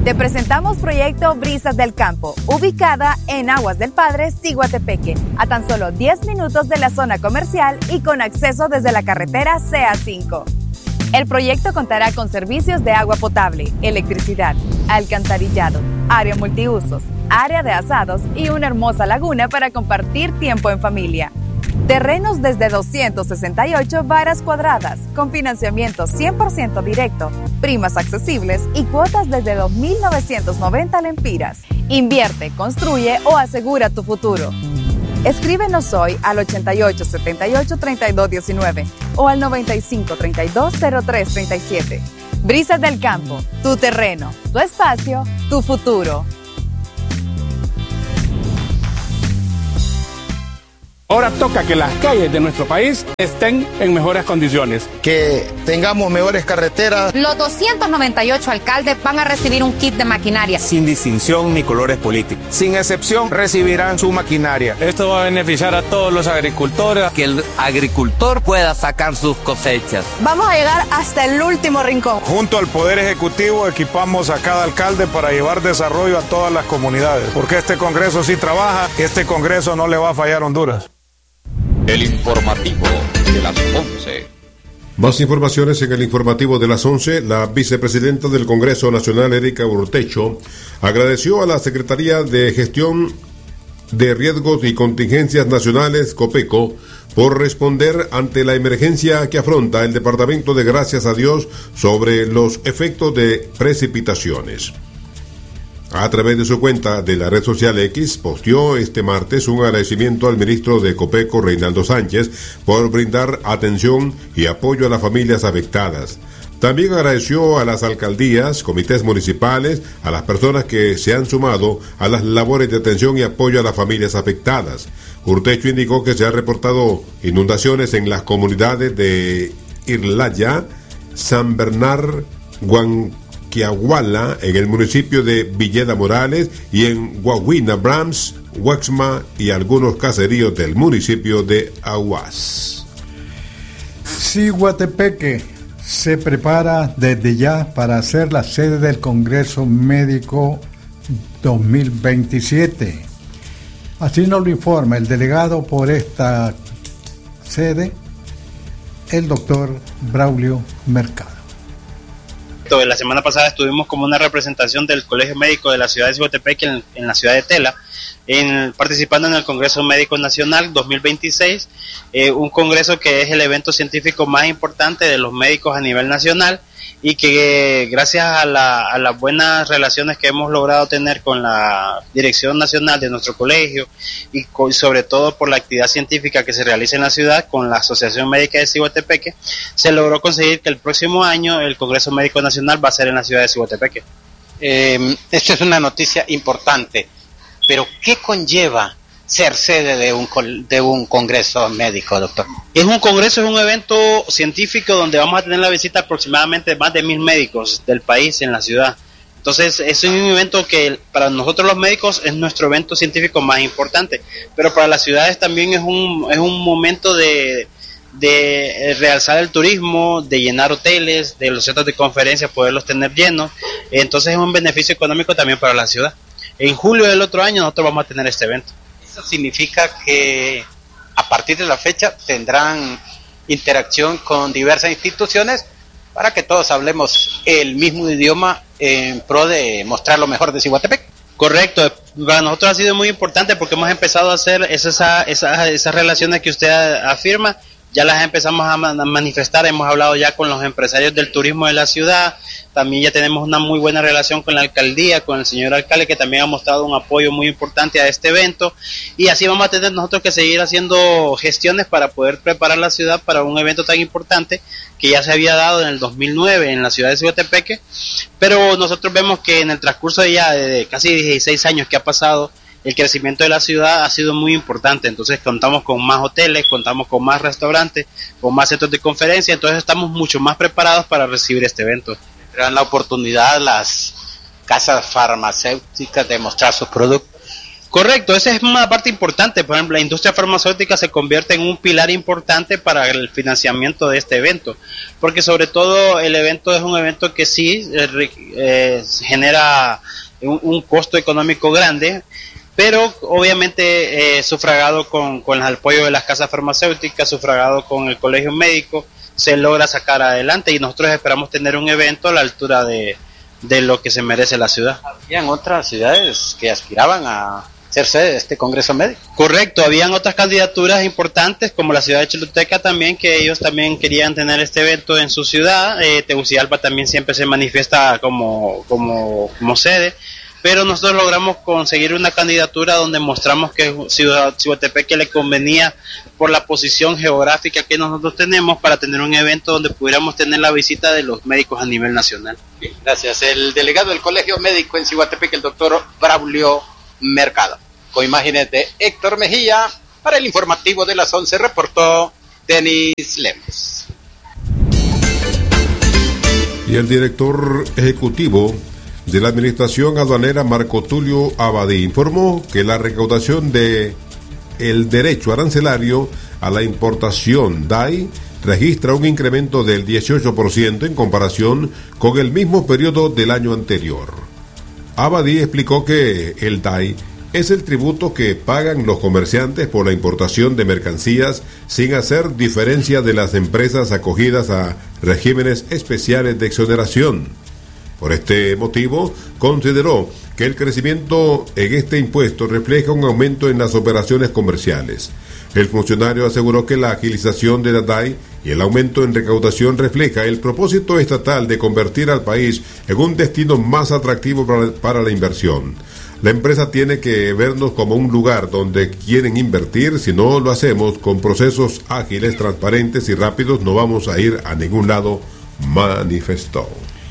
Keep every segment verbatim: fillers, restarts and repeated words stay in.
Te presentamos Proyecto Brisas del Campo, ubicada en Aguas del Padre, Ciguatepeque, a tan solo diez minutos de la zona comercial y con acceso desde la carretera C A cinco. El proyecto contará con servicios de agua potable, electricidad, alcantarillado, área multiusos, área de asados y una hermosa laguna para compartir tiempo en familia. Terrenos desde doscientas sesenta y ocho varas cuadradas, con financiamiento cien por ciento directo, primas accesibles y cuotas desde dos mil novecientos noventa lempiras. Invierte, construye o asegura tu futuro. Escríbenos hoy al ochenta y ocho setenta y ocho treinta y dos diecinueve o al noventa y cinco treinta y dos cero tres treinta y siete. Brisas del Campo, tu terreno, tu espacio, tu futuro. Ahora toca que las calles de nuestro país estén en mejores condiciones. Que tengamos mejores carreteras. Los doscientos noventa y ocho alcaldes van a recibir un kit de maquinaria. Sin distinción ni colores políticos. Sin excepción recibirán su maquinaria. Esto va a beneficiar a todos los agricultores. Que el agricultor pueda sacar sus cosechas. Vamos a llegar hasta el último rincón. Junto al Poder Ejecutivo equipamos a cada alcalde para llevar desarrollo a todas las comunidades. Porque este Congreso sí trabaja, este Congreso no le va a fallar a Honduras. El informativo de las once. Más informaciones en el informativo de las once. La vicepresidenta del Congreso Nacional, Erika Urtecho, agradeció a la Secretaría de Gestión de Riesgos y Contingencias Nacionales, COPECO, por responder ante la emergencia que afronta el departamento de Gracias a Dios sobre los efectos de precipitaciones. A través de su cuenta de la red social X, posteó este martes un agradecimiento al ministro de COPECO, Reinaldo Sánchez, por brindar atención y apoyo a las familias afectadas. También agradeció a las alcaldías, comités municipales, a las personas que se han sumado a las labores de atención y apoyo a las familias afectadas. Urtecho indicó que se han reportado inundaciones en las comunidades de Irlaya, San Bernard, Huancayo, Quiahuala, en el municipio de Villeda Morales, y en Guaguina, Brahms, Huaxma y algunos caseríos del municipio de Aguas. Ciguatepeque se prepara desde ya para ser la sede del Congreso Médico dos mil veintisiete. Así nos lo informa el delegado por esta sede, el doctor Braulio Mercado. La semana pasada estuvimos como una representación del Colegio Médico de la ciudad de Ciguatepeque en, en la ciudad de Tela, en, participando en el Congreso Médico Nacional dos mil veintiséis, eh, un congreso que es el evento científico más importante de los médicos a nivel nacional y que eh, gracias a, la, a las buenas relaciones que hemos logrado tener con la dirección nacional de nuestro colegio y con, sobre todo por la actividad científica que se realiza en la ciudad con la Asociación Médica de Ciguatepeque, se logró conseguir que el próximo año el Congreso Médico Nacional va a ser en la ciudad de Ciguatepeque. Eh, esto es una noticia importante, pero ¿qué conlleva ser sede de un de un congreso médico, doctor? Es un congreso, es un evento científico donde vamos a tener la visita aproximadamente de más de mil médicos del país en la ciudad. Entonces es un evento que para nosotros los médicos es nuestro evento científico más importante, pero para las ciudades también es un es un momento de de realzar el turismo, de llenar hoteles, de los centros de conferencias, poderlos tener llenos. Entonces es un beneficio económico también para la ciudad. En julio del otro año nosotros vamos a tener este evento. Eso significa que a partir de la fecha tendrán interacción con diversas instituciones para que todos hablemos el mismo idioma en pro de mostrar lo mejor de Ciguatepec. Correcto, para nosotros ha sido muy importante porque hemos empezado a hacer esas, esas, esas relaciones que usted afirma, ya las empezamos a manifestar, hemos hablado ya con los empresarios del turismo de la ciudad, también ya tenemos una muy buena relación con la alcaldía, con el señor alcalde que también ha mostrado un apoyo muy importante a este evento y así vamos a tener nosotros que seguir haciendo gestiones para poder preparar la ciudad para un evento tan importante que ya se había dado en el dos mil nueve en la ciudad de Ciguatepeque, pero nosotros vemos que en el transcurso de ya de casi dieciséis años que ha pasado, el crecimiento de la ciudad ha sido muy importante, entonces contamos con más hoteles, contamos con más restaurantes, con más centros de conferencia, entonces estamos mucho más preparados para recibir este evento. Tendrán la oportunidad las casas farmacéuticas de mostrar sus productos. Correcto, esa es una parte importante. Por ejemplo, la industria farmacéutica se convierte en un pilar importante para el financiamiento de este evento, porque sobre todo el evento es un evento que sí eh, eh, genera un, un costo económico grande, pero obviamente eh, sufragado con, con el apoyo de las casas farmacéuticas, sufragado con el colegio médico, se logra sacar adelante, y nosotros esperamos tener un evento a la altura de, de lo que se merece la ciudad. ¿Habían otras ciudades que aspiraban a ser sede de este Congreso Médico? Correcto, habían otras candidaturas importantes como la ciudad de Choluteca también, que ellos también querían tener este evento en su ciudad. eh, Tegucigalpa también siempre se manifiesta como, como, como sede, pero nosotros logramos conseguir una candidatura donde mostramos que Ciudad Ciguatepeque le convenía por la posición geográfica que nosotros tenemos para tener un evento donde pudiéramos tener la visita de los médicos a nivel nacional. Bien, gracias. El delegado del Colegio Médico en Ciguatepeque, el doctor Braulio Mercado. Con imágenes de Héctor Mejía, para el informativo de las once reportó Denis Lemos. Y el director ejecutivo de la Administración Aduanera, Marco Tulio Abadí, informó que la recaudación de el derecho arancelario a la importación D A I registra un incremento del dieciocho por ciento en comparación con el mismo periodo del año anterior. Abadí explicó que el D A I es el tributo que pagan los comerciantes por la importación de mercancías sin hacer diferencia de las empresas acogidas a regímenes especiales de exoneración. Por este motivo, consideró que el crecimiento en este impuesto refleja un aumento en las operaciones comerciales. El funcionario aseguró que la agilización de la D A I y el aumento en recaudación refleja el propósito estatal de convertir al país en un destino más atractivo para, para la inversión. La empresa tiene que vernos como un lugar donde quieren invertir. Si no lo hacemos con procesos ágiles, transparentes y rápidos, no vamos a ir a ningún lado, manifestó.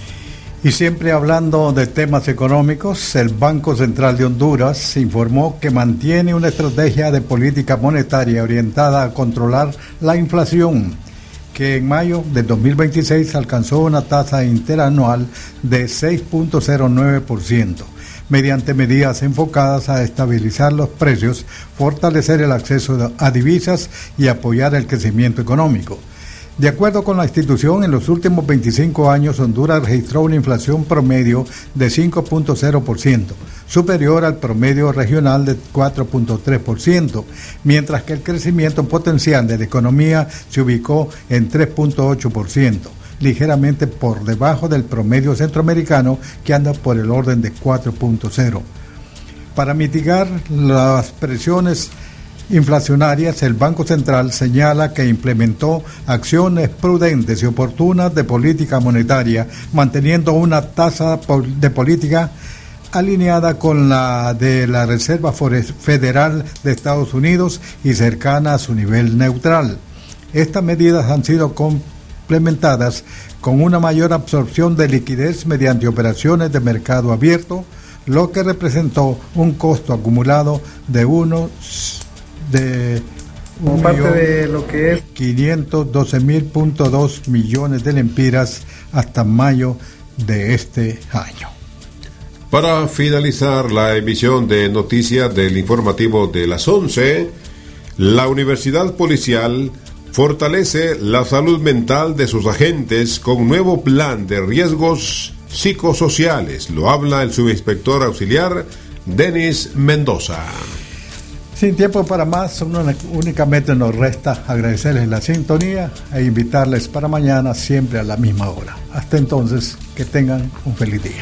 Y siempre hablando de temas económicos, el Banco Central de Honduras informó que mantiene una estrategia de política monetaria orientada a controlar la inflación, que en mayo del dos mil veintiséis alcanzó una tasa interanual de seis punto cero nueve por ciento, mediante medidas enfocadas a estabilizar los precios, fortalecer el acceso a divisas y apoyar el crecimiento económico. De acuerdo con la institución, en los últimos veinticinco años Honduras registró una inflación promedio de cinco punto cero por ciento, superior al promedio regional de cuatro punto tres por ciento, mientras que el crecimiento potencial de la economía se ubicó en tres punto ocho por ciento, ligeramente por debajo del promedio centroamericano, que anda por el orden de cuatro punto cero. Para mitigar las presiones inflacionarias, el Banco Central señala que implementó acciones prudentes y oportunas de política monetaria, manteniendo una tasa de política alineada con la de la Reserva Federal de Estados Unidos y cercana a su nivel neutral. Estas medidas han sido complementadas con una mayor absorción de liquidez mediante operaciones de mercado abierto, lo que representó un costo acumulado de unos de como parte de lo que es quinientos doce mil punto dos millones de lempiras hasta mayo de este año. Para finalizar la emisión de noticias del informativo de las once, la Universidad Policial fortalece la salud mental de sus agentes con nuevo plan de riesgos psicosociales. Lo habla el subinspector auxiliar Denis Mendoza. Sin tiempo para más, únicamente nos resta agradecerles la sintonía e invitarles para mañana siempre a la misma hora. Hasta entonces, que tengan un feliz día.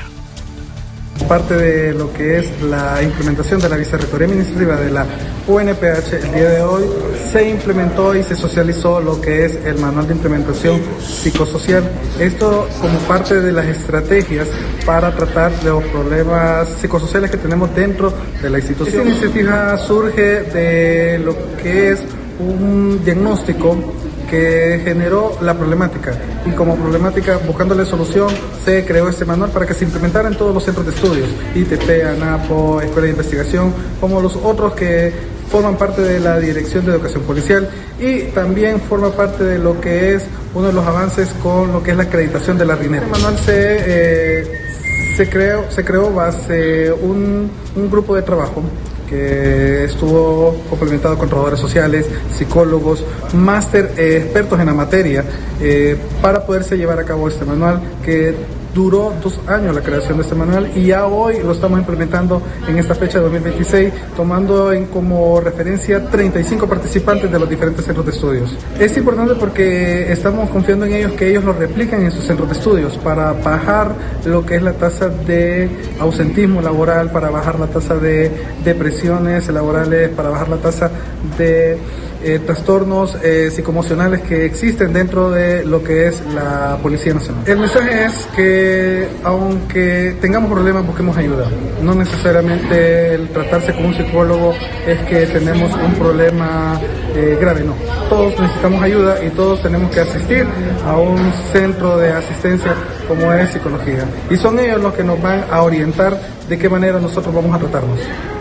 Parte de lo que es la implementación de la Vicerrectoría Administrativa de la U N P H, el día de hoy se implementó y se socializó lo que es el manual de implementación psicosocial. Esto como parte de las estrategias para tratar de los problemas psicosociales que tenemos dentro de la institución. Esta iniciativa surge de lo que es un diagnóstico que generó la problemática, y como problemática, buscándole solución, se creó este manual para que se implementara en todos los centros de estudios, I T P, ANAPO, Escuela de Investigación, como los otros que forman parte de la Dirección de Educación Policial, y también forma parte de lo que es uno de los avances con lo que es la acreditación de la RINEP. El manual se, eh, se creó, se creó base un, un grupo de trabajo que estuvo complementado con trabajadores sociales, psicólogos, máster, eh, expertos en la materia, eh, para poderse llevar a cabo este manual que duró dos años la creación de este manual y ya hoy lo estamos implementando en esta fecha de dos mil veintiséis, tomando en como referencia treinta y cinco participantes de los diferentes centros de estudios. Es importante porque estamos confiando en ellos que ellos lo repliquen en sus centros de estudios para bajar lo que es la tasa de ausentismo laboral, para bajar la tasa de depresiones laborales, para bajar la tasa de Eh, trastornos eh, psicoemocionales que existen dentro de lo que es la Policía Nacional. El mensaje es que aunque tengamos problemas, busquemos ayuda. No necesariamente el tratarse con un psicólogo es que tenemos un problema eh, grave, no. Todos necesitamos ayuda y todos tenemos que asistir a un centro de asistencia como es psicología. Y son ellos los que nos van a orientar de qué manera nosotros vamos a tratarnos.